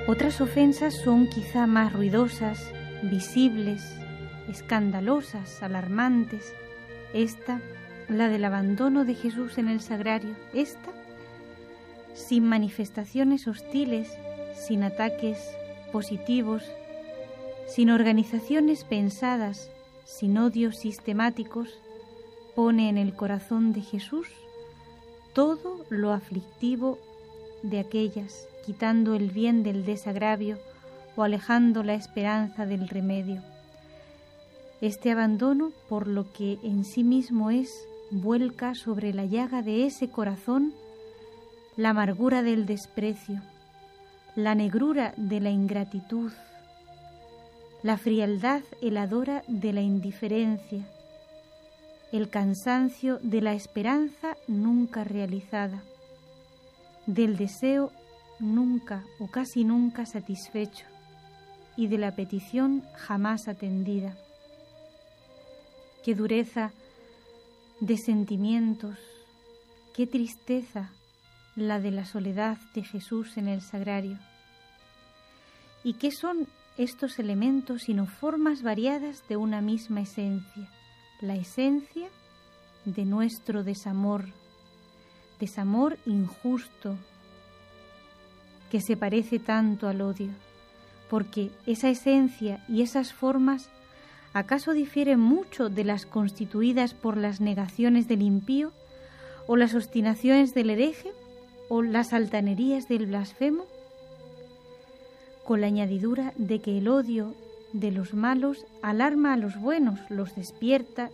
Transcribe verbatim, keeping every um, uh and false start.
Otras ofensas son quizá más ruidosas, visibles, escandalosas, alarmantes. Esta, la del abandono de Jesús en el sagrario. Esta, sin manifestaciones hostiles, sin ataques positivos, sin organizaciones pensadas, sin odios sistemáticos, pone en el corazón de Jesús todo lo aflictivo de aquellas, quitando el bien del desagravio o alejando la esperanza del remedio. Este abandono, por lo que en sí mismo es, vuelca sobre la llaga de ese corazón la amargura del desprecio, la negrura de la ingratitud, la frialdad heladora de la indiferencia, el cansancio de la esperanza nunca realizada, del deseo nunca o casi nunca satisfecho y de la petición jamás atendida. Qué dureza de sentimientos, qué tristeza la de la soledad de Jesús en el sagrario. ¿Y qué son estos elementos sino formas variadas de una misma esencia? La esencia de nuestro desamor, desamor injusto, que se parece tanto al odio, porque esa esencia y esas formas ¿acaso difieren mucho de las constituidas por las negaciones del impío, o las obstinaciones del hereje, o las altanerías del blasfemo? Con la añadidura de que el odio de los malos alarma a los buenos, los despierta